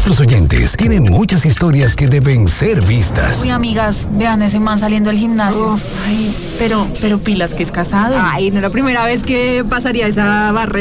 nuestros oyentes tienen muchas historias que deben ser vistas. Uy, amigas, vean ese man saliendo del gimnasio. Uf, ay, pero pilas que es casado. Ay, no es la primera vez que pasaría esa barrera.